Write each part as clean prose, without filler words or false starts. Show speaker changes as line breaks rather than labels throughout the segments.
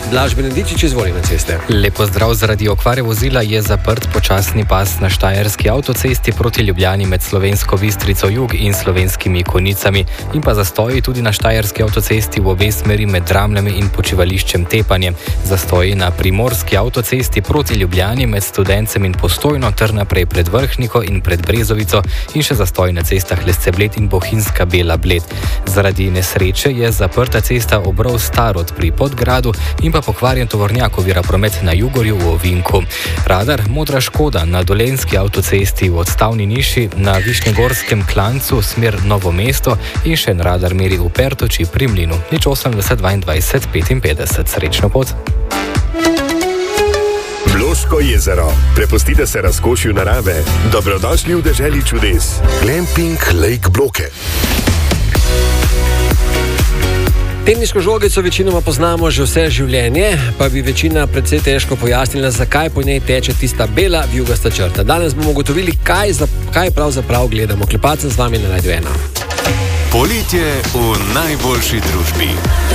Blaž Benedičič, izvoli na ceste.
Lepo zdrav, zaradi okvare vozila je zaprt počasni pas na štajerski avtocesti proti Ljubljani med Slovensko Bistrico jug in Slovenskimi Konjicami in pa zastoji tudi na štajerski avtocesti v obe smeri med Dramljami in počivališčem Tepanje. Zastoji na primorski avtocesti proti Ljubljani med Studencem in Postojno ter naprej pred Vrhniko in pred Brezovico in še zastoj na cestah Lesce Bled in Bohinjska Bela Bled. Zaradi nesreče je zaprta cesta Obrov Starod pri Podgradu in pa pokvarjen tovornjak ovira promet na Jugorju v Ovinku. Radar Modra Škoda na Dolenjski avtocesti v odstavni niši na Višnjegorskem klancu smer Novo mesto in še en radar meri v Pertoči pri Mlinu. 80 22 55. Srečno pot.
Bloško jezero. Prepustite se razkošju narave. Dobrodošli v deželi čudes. Glamping Lake Bloke.
Teniško žogico večinoma poznamo že vse življenje, pa bi večina precej težko pojasnila, zakaj po njej teče tista bela vijugasta črta. Danes bomo ugotovili, kaj pravzaprav gledamo. Klepacem z vami na Radio 1.
Poletje v najboljši družbi.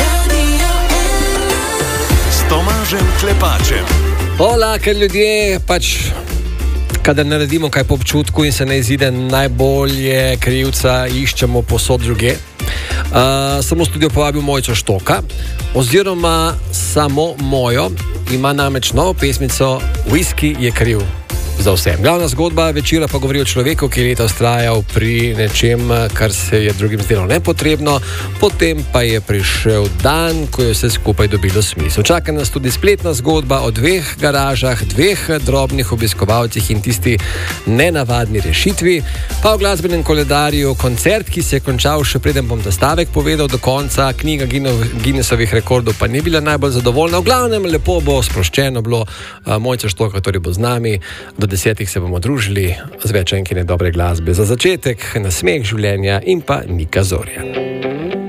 S Tomažem Klepačem.
Hola, ker ljudje kadar naredimo kaj po občutku in se ne izide najbolje, krivca iščemo posod druge. Sem v studio povabil Mojco Štoka, oziroma samo mojo, ima namreč novo pesmico Whisky je kriv za vse. Glavna zgodba večera pa govori o človeku, ki je leta vztrajal pri nečem, kar se je drugim zdelo nepotrebno, potem pa je prišel dan, ko je vse skupaj dobilo smisel. Čaka nas tudi spletna zgodba o dveh garažah, dveh drobnih obiskovalcih in tisti nenavadni rešitvi, pa v glasbenem koledarju koncert, ki se je končal še preden bom ta stavek povedal do konca, knjiga Guinnessovih rekordov pa ni bila najbolj zadovoljna. V glavnem lepo bo, sproščeno bilo, Mojca Štoka torej bo z nami. Do 10 se bomo družili z več enkine dobre glasbe. Za začetek nasmeh življenja in pa Nika Zorja.